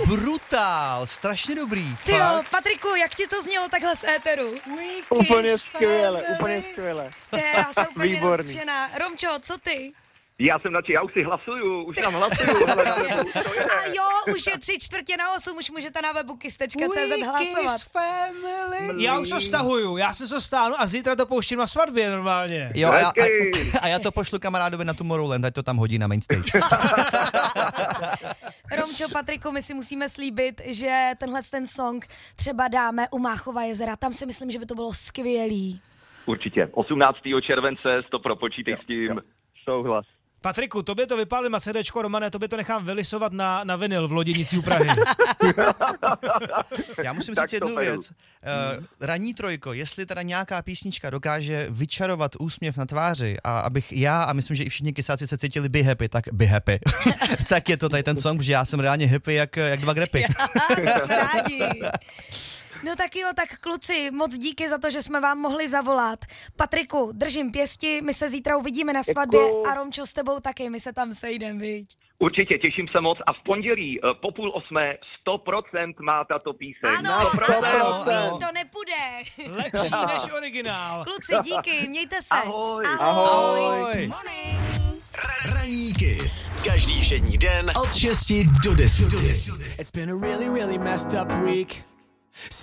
brutál, strašně dobrý. Ty jo, Patriku, jak ti to znělo takhle z éteru? Úplně skvěle. Já jsem úplně Výborný. nadšená. Romčo, co ty? Já jsem radši, já už si hlasuju, už tam hlasuju. A jo, už je 7:45, už můžete na webu kiss.cz hlasovat. Já už to stahuju, já se to stáhnu a zítra to pouštím na svatbě normálně. Jo, a já to pošlu kamarádovi na Tomorrowland, ať to tam hodí na main stage. Romčo, Patriku, my si musíme slíbit, že ten song třeba dáme u Máchova jezera. Tam si myslím, že by to bylo skvělý. Určitě, 18. července, to propočítej s tím. Souhlas. Patriku, tobě to vypálím na CDčko, Romane, tobě to nechám vylisovat na vinyl v Loděnici u Prahy. Já musím říct jednu věc. Ranní trojko, jestli teda nějaká písnička dokáže vyčarovat úsměv na tváři a abych já a myslím, že i všichni kysáci se cítili be happy, tak be happy. Tak je to tady ten song, protože já jsem reálně happy jak dva grepy. Rádi. No tak jo, tak kluci, moc díky za to, že jsme vám mohli zavolat. Patriku, držím pěsti, my se zítra uvidíme na svatbě a Romčo s tebou taky, my se tam sejdem, viď? Určitě, těším se moc a v pondělí po 7:30 100% má tato píseň. Ano, ano, to nepůjde. Lepší než originál. Kluci, díky, mějte se. Ahoj. Ahoj. Ranní Kiss. Každý všední den od 6 do 10. It's been a really, really messed up week.